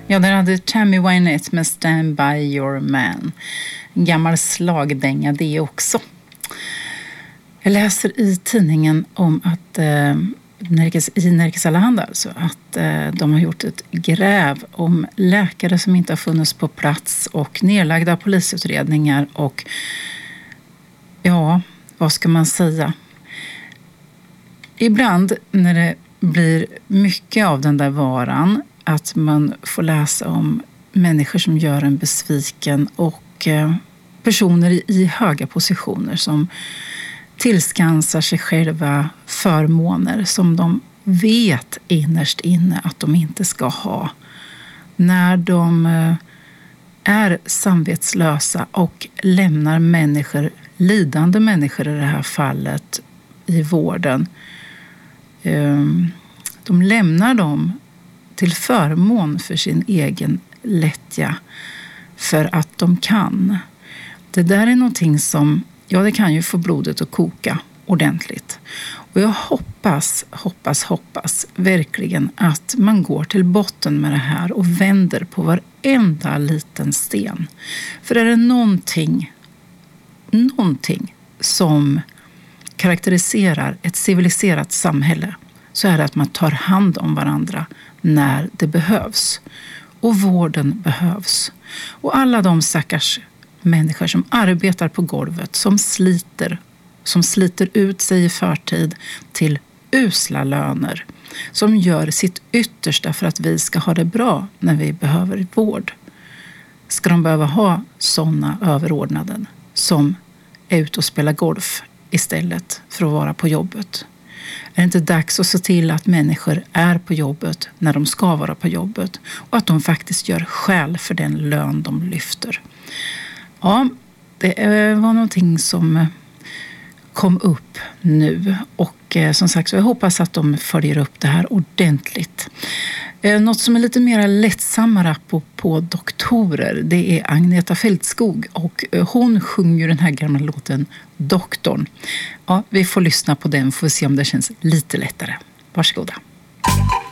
Ja, där hade Tammy Wynette med Stand By Your Man. En gammal slagdänga det också. Jag läser i tidningen om att i Nerikes Allehanda alltså, att de har gjort ett gräv om läkare som inte har funnits på plats och nedlagda polisutredningar och ja, vad ska man säga? Ibland när det blir mycket av den där varan att man får läsa om människor som gör en besviken och personer i höga positioner som tillskansar sig själva förmåner som de vet innerst inne att de inte ska ha. När de är samvetslösa och lämnar människor, lidande människor i det här fallet, i vården. De lämnar dem till förmån för sin egen lättja för att de kan. Det där är någonting som, ja, det kan ju få blodet att koka ordentligt. Och jag hoppas verkligen att man går till botten med det här och vänder på varenda liten sten. För är det någonting som karaktäriserar ett civiliserat samhälle så är det att man tar hand om varandra när det behövs. Och vården behövs. Och alla de stackars människor som arbetar på golvet, som sliter ut sig i förtid till usla löner, som gör sitt yttersta för att vi ska ha det bra när vi behöver vård. Ska de behöva ha sådana överordnade som är ute och spelar golf istället för att vara på jobbet? Är det inte dags att se till att människor är på jobbet när de ska vara på jobbet och att de faktiskt gör skäl för den lön de lyfter? Ja, det var någonting som kom upp nu och som sagt så jag hoppas att de följer upp det här ordentligt. Något som är lite mer lättsammare på doktorer, det är Agneta Fältskog och hon sjunger den här gamla låten Doktorn. Ja, vi får lyssna på den, får se om det känns lite lättare. Varsågoda.